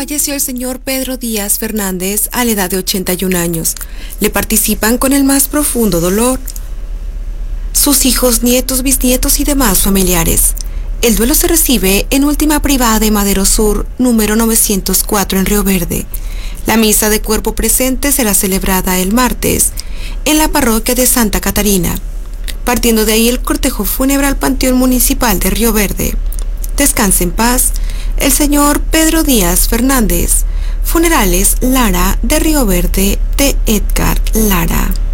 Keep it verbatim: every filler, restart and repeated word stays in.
Falleció el señor Pedro Díaz Fernández a la edad de ochenta y un años. Le participan con el más profundo dolor sus hijos, nietos, bisnietos y demás familiares. El duelo se recibe en Última Privada de Madero Sur, número novecientos cuatro en Río Verde. La misa de cuerpo presente será celebrada el martes en la parroquia de Santa Catarina. Partiendo de ahí el cortejo fúnebre al Panteón Municipal de Río Verde. Descanse en paz el señor Pedro Díaz Fernández. Funerales Lara de Río Verde de Edgar Lara.